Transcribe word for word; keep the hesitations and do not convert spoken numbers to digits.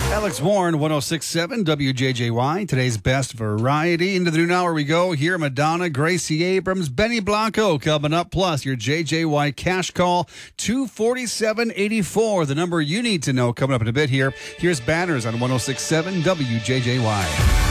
Alex Warren, one oh six point seven W J J Y, today's best variety. Into the noon hour we go. Here, Madonna, Gracie Abrams, Benny Blanco coming up. Plus, your J J Y cash call, two forty-seven eighty-four. The number you need to know coming up in a bit here. Here's Banners on one oh six point seven W J J Y.